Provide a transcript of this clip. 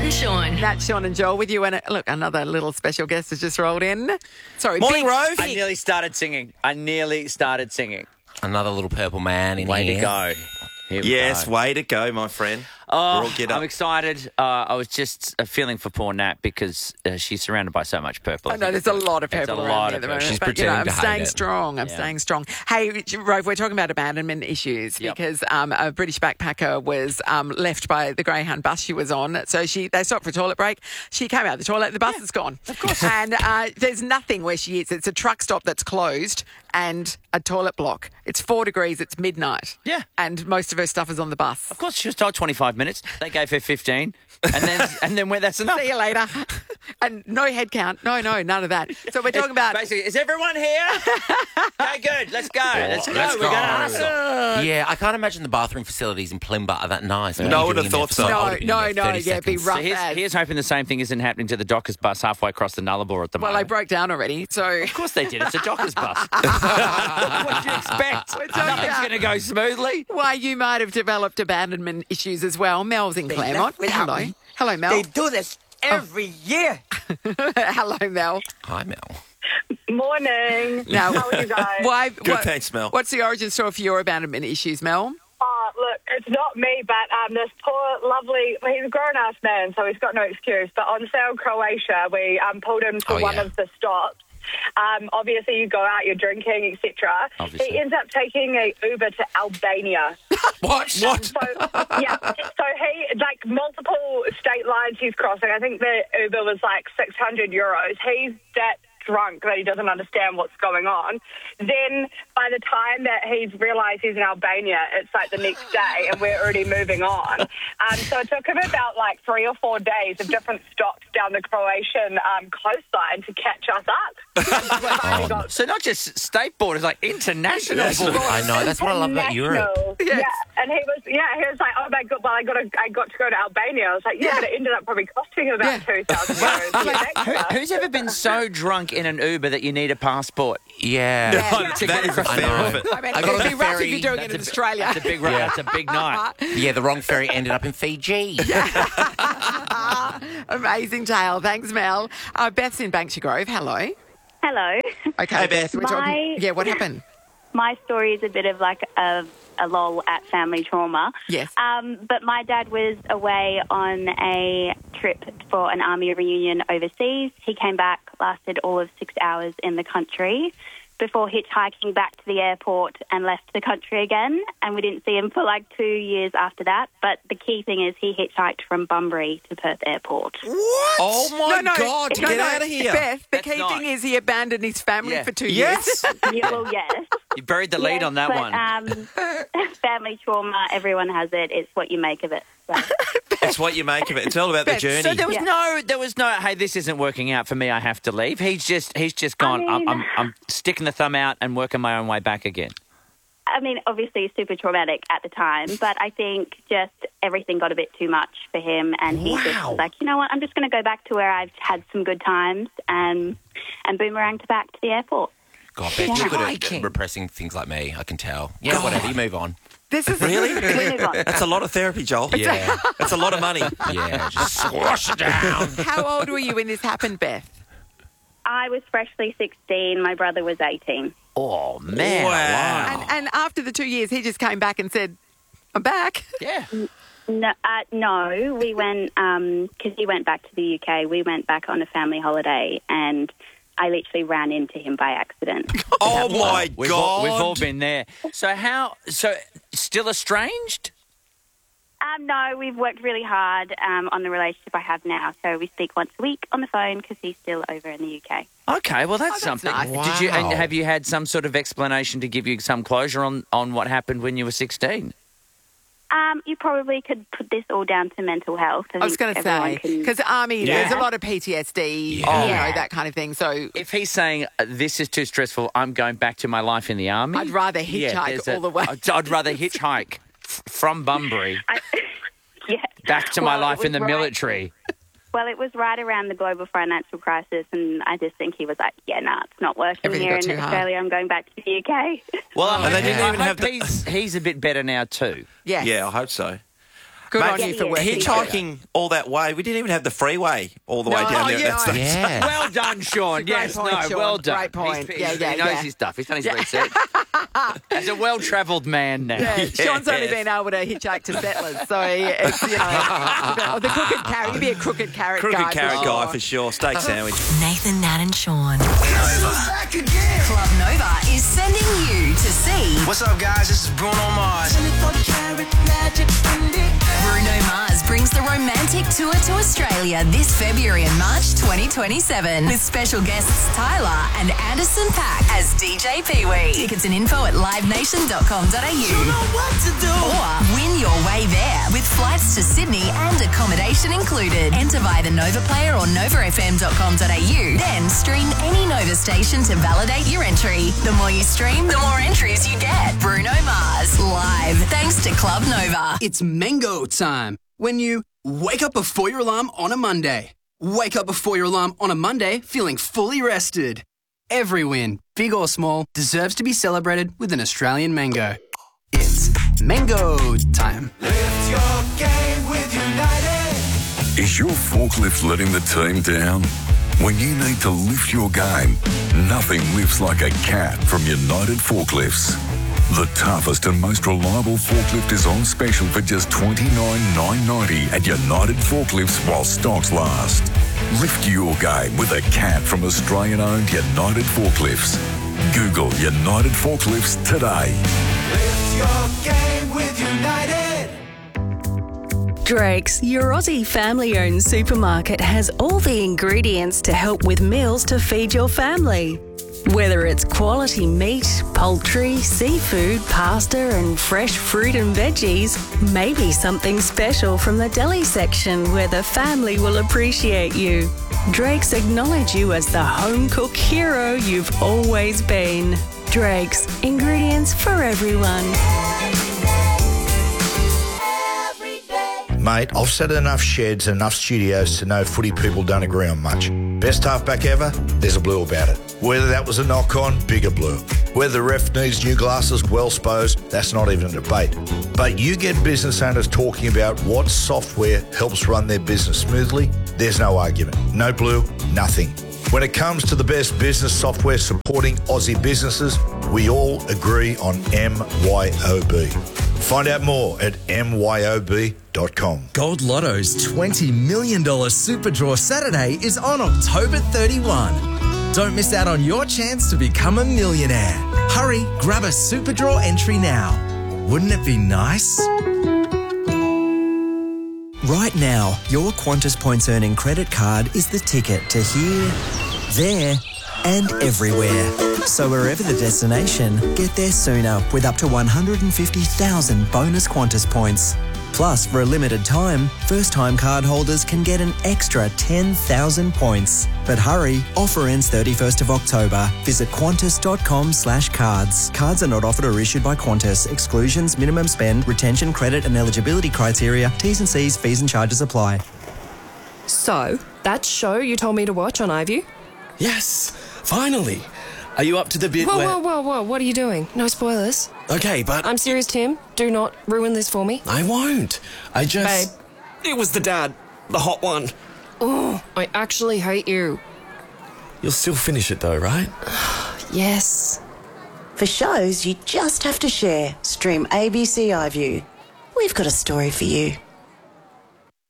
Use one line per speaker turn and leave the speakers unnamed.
and Sean.
That's Sean and Joel with you. And look, another little special guest has just rolled in. Sorry,
Morning,
big,
Rove.
I nearly started singing.
Another little purple man in
Way
here.
to go. Here we
Yes,
go.
way to go, my friend.
Oh,
We're all get up.
I'm excited. I was just feeling for poor Nat because she's surrounded by so much purple.
I know there's a lot of
It's
purple
a
around
lot
me at
of
the
purple.
moment.
She's
but,
pretending
I'm
to hate
staying
it.
strong. I'm staying strong. Hey, Rove, we're talking about abandonment issues
Yep.
because a British backpacker was left by the Greyhound bus she was on. So they stopped for a toilet break. She came out of the toilet. The bus is gone. Of course. And there's nothing where she is. It's a truck stop that's closed and a toilet block. It's 4 degrees. It's midnight.
Yeah.
And most of her stuff is on the bus.
Of course, she was told 25 minutes. They gave her 15, and then that's enough.
See you later. And no head count. No, none of that. So we're talking about...
Basically, is everyone here? Okay, good. Let's go. Let's go.
Let's
We're going to
go.
hustle.
Yeah, I can't imagine the bathroom facilities in Plymouth are that nice.
No, I would have thought so.
No, yeah, it'd be rough.
So here's hoping the same thing isn't happening to the Dockers bus halfway across the Nullarbor at the
Well,
moment.
they broke down already, so...
Of course they did. It's a Dockers bus. What do you expect?
talking
Nothing's
about-
going to go smoothly.
Why, you might have developed abandonment issues as well. Mel's in Claremont. Hello. Hello, Mel.
They do this every year.
Hello, Mel.
Hi, Mel.
Morning.
Now,
How are you guys?
Why?
Good, thanks, Mel.
What's the origin story for your abandonment issues, Mel?
Look, it's not me, but this poor, lovely, well, he's a grown-ass man, so he's got no excuse. But on South Croatia, we pulled him to one of the stops. Obviously, you go out, you're drinking, etc.
Obviously.
He ends up taking a Uber to Albania.
What?
So, yeah. So he, like, multiple state lines he's crossing. I think the Uber was like 600 euros. He's that drunk that he doesn't understand what's going on. Then by the time that he's realised he's in Albania, it's like the next day and we're already moving on. So it took him about like 3 or 4 days of different stops down the Croatian coastline to catch us up.
So not just state borders, like international borders.
I know. That's what I love about Europe.
Yeah, and he was like, oh my god, well I got to go to Albania. I was like, but it ended up probably costing him about 2,000 euros.
Who's ever been so drunk in an Uber that you need a passport?
Yeah.
That is a
I
fair
know.
effort.
I mean,
I got
it'd
on
be
the
rough if
ferry.
you're doing it in Australia.
That's a big That's a big night.
Yeah, the wrong ferry ended up in Fiji.
Amazing tale. Thanks, Mel. Beth's in Banksia Grove. Hello.
Hello.
Okay,
Hey, Beth.
we're talking... Yeah, what happened?
My story is a bit of like a lull at family trauma.
Yes.
But my dad was away on a trip for an army reunion overseas. He came back, lasted all of 6 hours in the country before hitchhiking back to the airport and left the country again. And we didn't see him for like 2 years after that. But the key thing is he hitchhiked from Bunbury to Perth Airport.
What?
Oh, my
No,
God.
Get out of here.
Beth, the
That's
key
not-
thing is he abandoned his family
Yeah.
for 2 years.
Yes.
Yeah, well, yes.
You buried the lead
Yes,
on that
but,
one.
Family trauma, everyone has it. It's what you make of it. So.
It's what you make of it. It's all about the
Beth,
journey.
So there was no. Hey, this isn't working out for me. I have to leave. He's just gone.
I mean-
I'm sticking the thumb out and working my own way back again.
I mean, obviously super traumatic at the time, but I think just everything got a bit too much for him, and he just was like, you know what, I'm just going to go back to where I've had some good times and boomeranged back to the airport.
God, Beth, you're good
Hiking.
at repressing things like me. I can tell. Yeah, whatever. You move on.
This is
Really?
We move on.
That's a lot of therapy, Joel.
Yeah.
That's a lot of money.
Yeah, just squash it down.
How old were you when this happened, Beth?
I was freshly 16. My brother was 18.
Oh man!
Wow.
And after the 2 years, he just came back and said, I'm back.
Yeah.
No, we went, because he went back to the UK, we went back on a family holiday, and I literally ran into him by accident.
Oh, my
We've
God.
all been there. So still estranged?
No, we've worked really hard on the relationship I have now. So we speak once a week on the phone because he's still over in the UK.
Okay, well that's something.
nice.
Did you? And
Wow.
have you had some sort of explanation to give you some closure on what happened when you were 16?
You probably could put this all down to mental health.
I was going to say, because Army, there's a lot of PTSD,
Yeah.
that kind of thing. So
If he's saying this is too stressful, I'm going back to my life in the army.
I'd rather hitchhike
there's
all the way.
I'd rather hitchhike from Bunbury
Yeah.
back to my
Well, it
life in
was
the military.
Well, it was right around the global financial crisis, and I just think he was like, yeah, nah, it's not working
Everything
here
got
in
too hard.
Australia. I'm going back to the UK.
Well,
And they didn't
I
even
hope
have the-
he's a bit better now too.
yes.
Yeah, I hope so.
Good
Mate,
on you for working.
hitchhiking all that way. We didn't even have the freeway all the way
No,
down there.
yeah.
That's the,
Yeah.
Well done, Sean.
Great
Yes,
point,
no,
Sean.
well done.
Great point.
He
Yeah,
knows his stuff. He's done his research. As a well-travelled man now.
Yeah, Sean's only been able to hitchhike to Settlers, so it's, the crooked carrot. You'd be a crooked carrot guy.
crooked carrot
for
guy
sure.
for sure. Steak sandwich.
Nathan, Nat and Sean. Club Nova is sending you to see
What's up, guys? This is Bruno Mars.
Bruno Mars brings the Romantic Tour to Australia this February and March 2027 with special guests Tyler and Anderson .Paak as DJ Pee-wee. Tickets and info at livenation.com.au. Or win your way there with flights to Sydney and accommodation included. Enter via the Nova Player or novafm.com.au. Then stream any Nova station to validate your entry. The more you stream, the more entries you get. Bruno Mars live thanks to Club Nova.
It's mango time. When you wake up before your alarm on a Monday. Wake up before your alarm on a Monday feeling fully rested. Every win, big or small, deserves to be celebrated with an Australian mango. It's mango time.
Lift your game with United.
Is your forklift letting the team down? When you need to lift your game, nothing lifts like a cat from United Forklifts. The toughest and most reliable forklift is on special for just $29,990 at United Forklifts while stocks last. Lift your game with a cat from Australian-owned United Forklifts. Google United Forklifts today.
Lift your game with United.
Drake's, your Aussie family-owned supermarket, has all the ingredients to help with meals to feed your family. Whether it's quality meat, poultry, seafood, pasta and fresh fruit and veggies, maybe something special from the deli section where the family will appreciate you. Drake's acknowledge you as the home cook hero you've always been. Drake's, ingredients for everyone.
Mate, I've set enough sheds and enough studios to know footy people don't agree on much. Best halfback ever? There's a blue about it. Whether that was a knock-on, bigger blue. Whether the ref needs new glasses, well supposed, that's not even a debate. But you get business owners talking about what software helps run their business smoothly, there's no argument. No blue, nothing. When it comes to the best business software supporting Aussie businesses, we all agree on MYOB. Find out more at myob.com.
Gold Lotto's $20 million Super Draw Saturday is on October 31. Don't miss out on your chance to become a millionaire. Hurry, grab a Super Draw entry now. Wouldn't it be nice?
Right now, your Qantas Points Earning credit card is the ticket to here, there and everywhere. So wherever the destination, get there sooner with up to 150,000 bonus Qantas points. Plus, for a limited time, first-time card holders can get an extra 10,000 points. But hurry, offer ends 31st of October. Visit qantas.com/cards. Cards are not offered or issued by Qantas. Exclusions, minimum spend, retention, credit and eligibility criteria, T's and C's, fees and charges apply.
So, that show you told me to watch on iView?
Yes, finally. Are you up to the bit where...
Whoa, what are you doing? No spoilers.
Okay, but...
I'm serious, Tim. Do not ruin this for me.
I won't. I just...
Babe.
It was the dad. The hot one.
Oh, I actually hate you.
You'll still finish it though, right?
Yes.
For shows you just have to share, stream ABC iView. We've got a story for you.